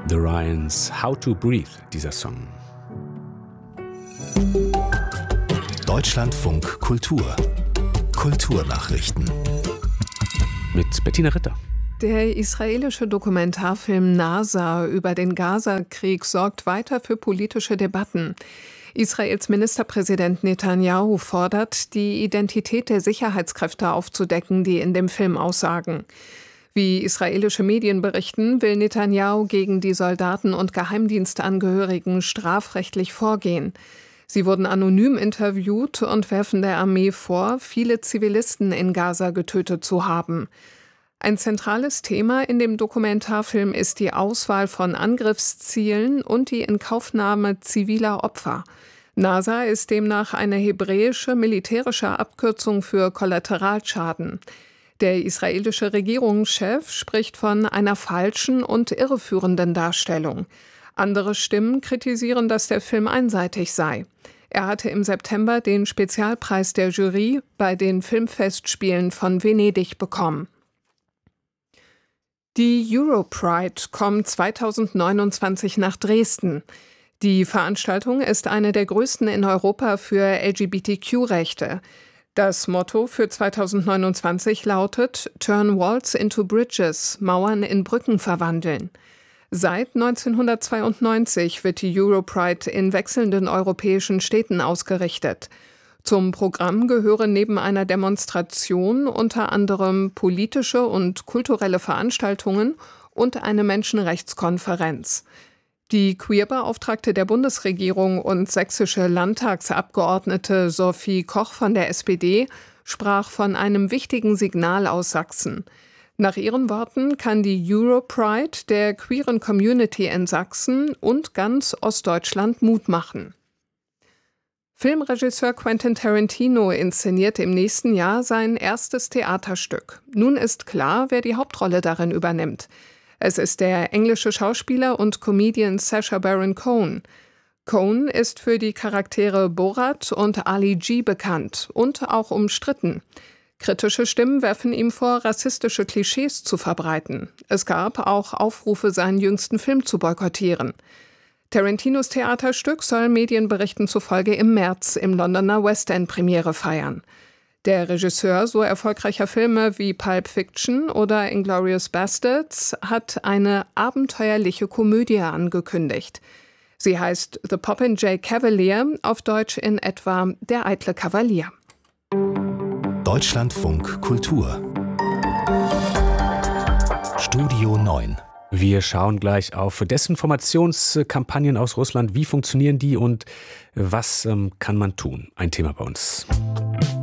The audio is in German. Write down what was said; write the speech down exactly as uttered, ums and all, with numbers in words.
The Ryans, How to Breathe, dieser Song. Deutschlandfunk Kultur. Kulturnachrichten. Mit Bettina Ritter. Der israelische Dokumentarfilm NASA über den Gaza-Krieg sorgt weiter für politische Debatten. Israels Ministerpräsident Netanyahu fordert, die Identität der Sicherheitskräfte aufzudecken, die in dem Film aussagen. Wie israelische Medien berichten, will Netanyahu gegen die Soldaten und Geheimdienstangehörigen strafrechtlich vorgehen. Sie wurden anonym interviewt und werfen der Armee vor, viele Zivilisten in Gaza getötet zu haben. Ein zentrales Thema in dem Dokumentarfilm ist die Auswahl von Angriffszielen und die Inkaufnahme ziviler Opfer. NASA ist demnach eine hebräische militärische Abkürzung für Kollateralschaden. Der israelische Regierungschef spricht von einer falschen und irreführenden Darstellung. Andere Stimmen kritisieren, dass der Film einseitig sei. Er hatte im September den Spezialpreis der Jury bei den Filmfestspielen von Venedig bekommen. Die Europride kommt zweitausendneunundzwanzig nach Dresden. Die Veranstaltung ist eine der größten in Europa für L G B T Q-Rechte. Das Motto für zweitausendneunundzwanzig lautet Turn Walls into Bridges, Mauern in Brücken verwandeln. Seit neunzehnhundertzweiundneunzig wird die Europride in wechselnden europäischen Städten ausgerichtet. Zum Programm gehören neben einer Demonstration unter anderem politische und kulturelle Veranstaltungen und eine Menschenrechtskonferenz. Die Queerbeauftragte der Bundesregierung und sächsische Landtagsabgeordnete Sophie Koch von der S P D sprach von einem wichtigen Signal aus Sachsen. Nach ihren Worten kann die Europride der queeren Community in Sachsen und ganz Ostdeutschland Mut machen. Filmregisseur Quentin Tarantino inszeniert im nächsten Jahr sein erstes Theaterstück. Nun ist klar, wer die Hauptrolle darin übernimmt. Es ist der englische Schauspieler und Comedian Sacha Baron Cohen. Cohen ist für die Charaktere Borat und Ali G bekannt und auch umstritten. Kritische Stimmen werfen ihm vor, rassistische Klischees zu verbreiten. Es gab auch Aufrufe, seinen jüngsten Film zu boykottieren. Tarantinos Theaterstück soll Medienberichten zufolge im März im Londoner West End Premiere feiern. Der Regisseur so erfolgreicher Filme wie Pulp Fiction oder Inglourious Basterds hat eine abenteuerliche Komödie angekündigt. Sie heißt The Popinjay Cavalier, auf Deutsch in etwa Der eitle Kavalier. Deutschlandfunk Kultur. Studio neun. Wir schauen gleich auf Desinformationskampagnen aus Russland. Wie funktionieren die und was ähm, kann man tun? Ein Thema bei uns.